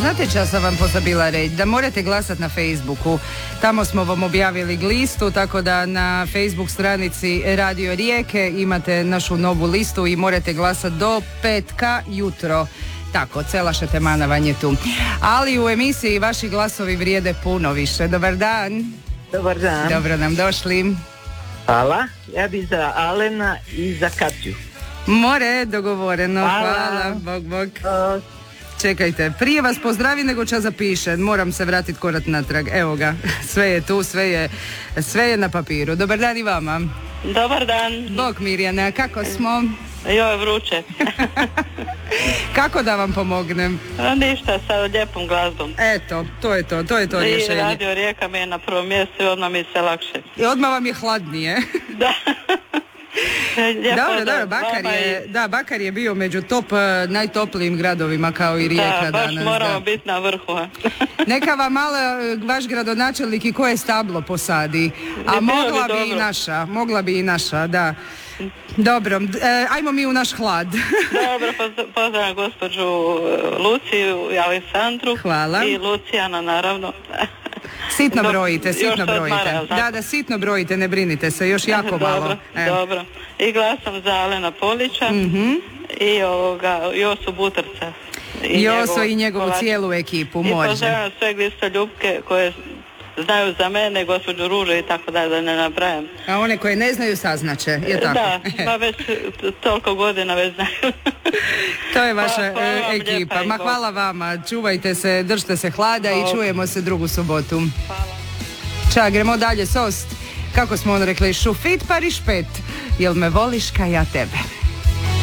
znate čas sam vam pozabila reći, da morate glasati na Facebooku. Tamo smo vam objavili listu, tako da na Facebook stranici Radio Rijeke imate našu novu listu i morate glasati do petka jutro. Tako, cela šetemana vam je tu. Ali u emisiji vaši glasovi vrijede puno više. Dobar dan. Dobar dan. Dobro nam došli. Hvala. Ja bi za Alena i za Katju. More, dogovoreno. Hvala. Bog. Čekajte, prije vas pozdravi nego čas zapiše. Moram se vratiti korak natrag. Evo ga, sve je tu, sve je na papiru. Dobar dan i vama. Dobar dan. Bog Mirjana, kako smo? Joj, vruće. Kako da vam pomognem? Ništa, sa lijepom glazbom. Eto, to je to rješenje. I Radio Rijeka mi je na prvom mjestu i odmah mi se lakše. I odmah vam je hladnije. Da. Dobro, Bakar je bio među najtoplijim gradovima kao i Rijeka da, baš danas. Moramo biti na vrhu. Neka vam malo vaš gradonačelnik i koje stablo posadi, a mogla bi i naša, da. Dobro, ajmo mi u naš hlad. Dobro, pozdravljam gospođu Luciju i Aleksandru. Hvala. I Lucijana, naravno. Sitno brojite. Da, sitno brojite, ne brinite se, još jako malo. Dobro. I glasam za Alena Polića i Josu Butrca. Joso i njegovu cijelu ekipu, može. I pozdravljam sve Glistoljupke koje znaju za mene, gospođu Ružu i tako da ne nabrajam. A one koje ne znaju saznaće, je tako? Da, pa već toliko godina već znaju. To je vaša ekipa. Ma hvala vama, čuvajte se, držite se hlada i čujemo se drugu subotu. Hvala. Ča, gremo dalje, Sost. Kako smo rekli, šufit pa rišpet, jel me voliš ka ja tebe?